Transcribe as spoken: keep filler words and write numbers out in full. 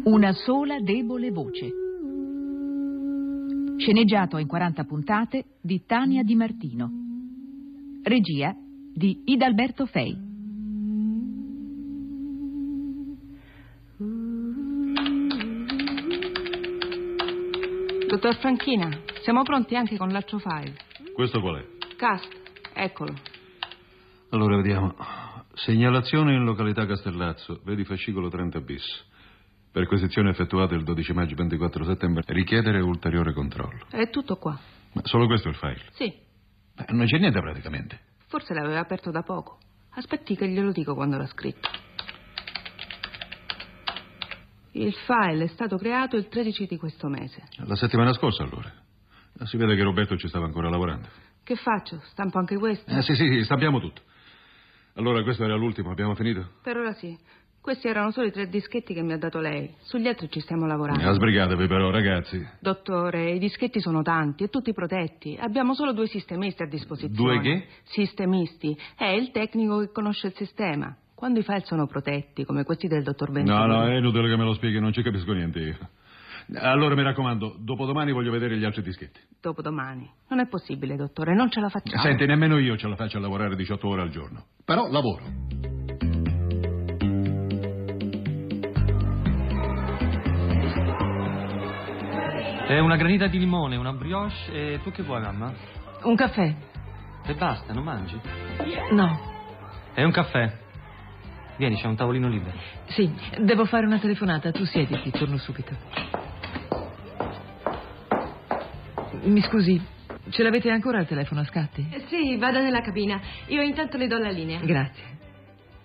Una sola debole voce. Sceneggiato in quaranta puntate di Tania Di Martino. Regia di Idalberto Fei. Dottor Franchina, siamo pronti anche con l'altro file. Questo qual è? Cast, eccolo. Allora, vediamo. Segnalazione in località Castellazzo, vedi fascicolo trenta bis. Perquisizione effettuata il dodici maggio ventiquattro settembre. Richiedere ulteriore controllo. È tutto qua. Ma solo questo è il file? Sì. Beh, non c'è niente praticamente. Forse l'aveva aperto da poco. Aspetti che glielo dico quando l'ha scritto. Il file è stato creato il tredici di questo mese. La settimana scorsa, allora. Si vede che Roberto ci stava ancora lavorando. Che faccio? Stampo anche questo? Eh, sì, sì, sì, stampiamo tutto. Allora, questo era l'ultimo, abbiamo finito? Per ora sì. Questi erano solo i tre dischetti che mi ha dato lei. Sugli altri ci stiamo lavorando. Eh, sbrigatevi però, ragazzi. Dottore, i dischetti sono tanti e tutti protetti. Abbiamo solo due sistemisti a disposizione. Due che? Sistemisti. È il tecnico che conosce il sistema. Quando i file sono protetti, come questi del dottor Venturi. No, no, è inutile che me lo spieghi, non ci capisco niente io. Allora, mi raccomando, dopodomani voglio vedere gli altri dischetti. Dopodomani. Non è possibile, dottore, non ce la facciamo. Senti, nemmeno io ce la faccio a lavorare diciotto ore al giorno. Però lavoro. È una granita di limone, una brioche e tu che vuoi, mamma? Un caffè? E basta, non mangi? No. È un caffè. Vieni, c'è un tavolino libero. Sì, devo fare una telefonata, tu siediti, torno subito. Mi scusi, ce l'avete ancora il telefono a scatti? Sì, vada nella cabina. Io intanto le do la linea. Grazie.